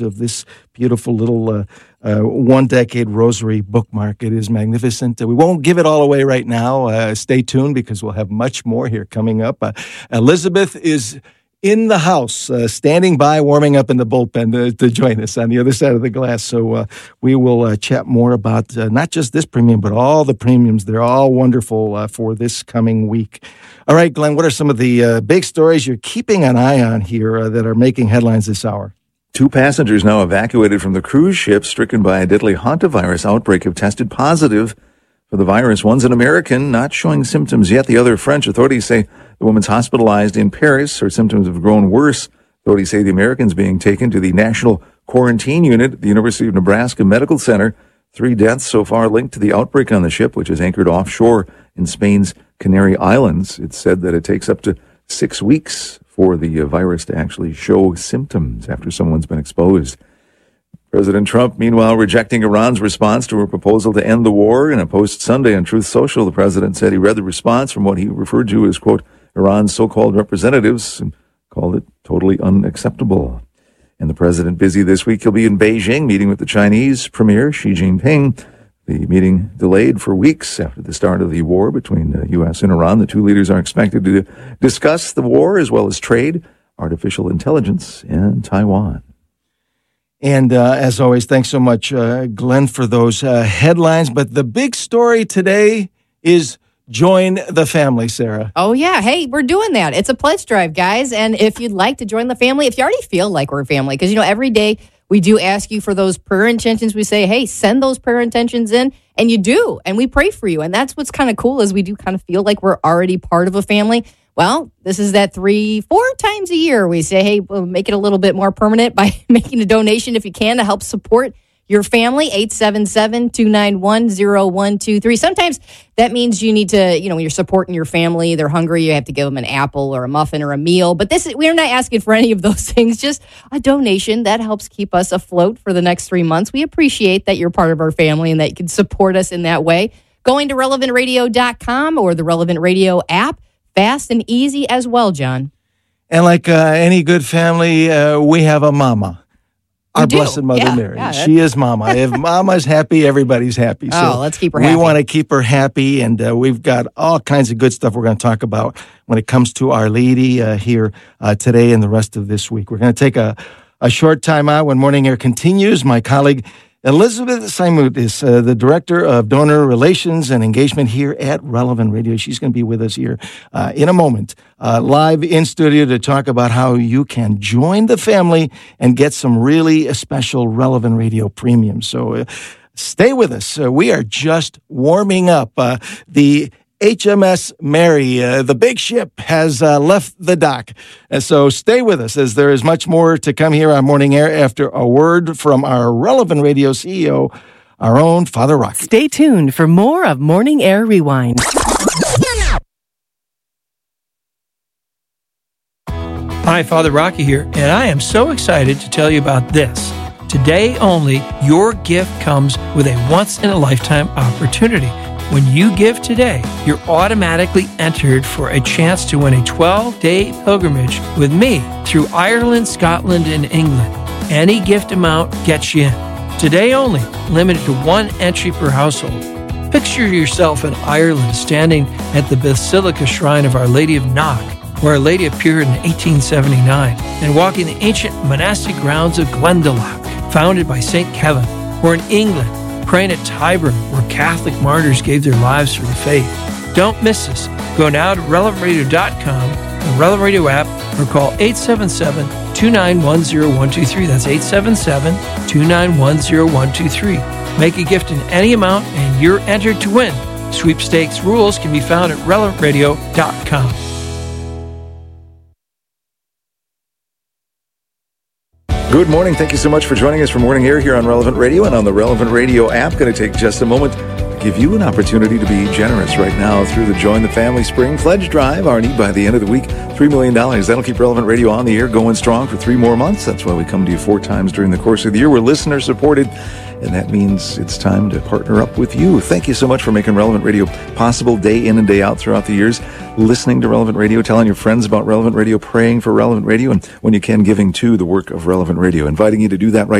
of this beautiful little one-decade rosary bookmark. It is magnificent. We won't give it all away right now. Stay tuned because we'll have much more here coming up. Elizabeth is in the house, standing by, warming up in the bullpen to join us on the other side of the glass. So we will chat more about not just this premium, but all the premiums. They're all wonderful for this coming week. All right, Glenn, what are some of the big stories you're keeping an eye on here that are making headlines this hour? 2 passengers now evacuated from the cruise ship stricken by a deadly hantavirus outbreak have tested positive for the virus. One's an American, not showing symptoms yet. The other French. Authorities say the woman's hospitalized in Paris. Her symptoms have grown worse. Authorities say the American's being taken to the National Quarantine Unit at the University of Nebraska Medical Center. 3 deaths so far linked to the outbreak on the ship, which is anchored offshore in Spain's Canary Islands. It's said that it takes up to 6 weeks for the virus to actually show symptoms after someone's been exposed. President Trump, meanwhile, rejecting Iran's response to her proposal to end the war. In a post Sunday on Truth Social, the president said he read the response from what he referred to as, quote, Iran's so-called representatives, and called it totally unacceptable. And the president busy this week. He'll be in Beijing meeting with the Chinese Premier Xi Jinping. The meeting delayed for weeks after the start of the war between the U.S. and Iran. The 2 leaders are expected to discuss the war as well as trade, artificial intelligence, and Taiwan. And as always, thanks so much, Glenn, for those headlines. But the big story today is join the family, Sarah. Oh, yeah. Hey, we're doing that. It's a pledge drive, guys. And if you'd like to join the family, if you already feel like we're a family, because, every day we do ask you for those prayer intentions. We say, hey, send those prayer intentions in. And you do. And we pray for you. And that's what's kind of cool is we do kind of feel like we're already part of a family. Well, this is that 3-4 times a year we say, hey, we'll make it a little bit more permanent by making a donation if you can to help support your family, 877-291-0123. Sometimes that means you need to, when you're supporting your family, they're hungry, you have to give them an apple or a muffin or a meal. But we're not asking for any of those things, just a donation that helps keep us afloat for the next 3 months. We appreciate that you're part of our family and that you can support us in that way. Going to relevantradio.com or the Relevant Radio app. Fast and easy as well, John. And like any good family, we have a mama. Our Blessed Mother Mary. Yeah, she is mama. If mama's happy, everybody's happy. So let's keep her happy. We want to keep her happy, and we've got all kinds of good stuff we're going to talk about when it comes to Our Lady here today and the rest of this week. We're going to take a short time out when Morning Air continues. My colleague Elizabeth Saimut is the Director of Donor Relations and Engagement here at Relevant Radio. She's going to be with us here in a moment, live in studio to talk about how you can join the family and get some really special Relevant Radio premiums. So stay with us. We are just warming up. The HMS Mary, the big ship, has left the dock. And so stay with us as there is much more to come here on Morning Air after a word from our Relevant Radio CEO, our own Father Rocky. Stay tuned for more of Morning Air Rewind. Hi, Father Rocky here, and I am so excited to tell you about this. Today only, your gift comes with a once-in-a-lifetime opportunity. When you give today, you're automatically entered for a chance to win a 12-day pilgrimage with me through Ireland, Scotland, and England. Any gift amount gets you in. Today only, limited to 1 entry per household. Picture yourself in Ireland standing at the Basilica Shrine of Our Lady of Knock, where Our Lady appeared in 1879, and walking the ancient monastic grounds of Glendalough, founded by St. Kevin, or in England, praying at Tyburn, where Catholic martyrs gave their lives for the faith. Don't miss us. Go now to relevantradio.com, the Relevant Radio app, or call 877-291-0123. That's 877-291-0123. Make a gift in any amount, and you're entered to win. Sweepstakes rules can be found at relevantradio.com. Good morning. Thank you so much for joining us for Morning Air here on Relevant Radio and on the Relevant Radio app. Going to take just a moment to give you an opportunity to be generous right now through the Join the Family Spring Pledge Drive. Arnie, by the end of the week, $3 million. That'll keep Relevant Radio on the air going strong for 3 more months. That's why we come to you 4 times during the course of the year. We're listener-supported, and that means it's time to partner up with you. Thank you so much for making Relevant Radio possible day in and day out throughout the years, listening to Relevant Radio, telling your friends about Relevant Radio, praying for Relevant Radio, and when you can, giving to the work of Relevant Radio. Inviting you to do that right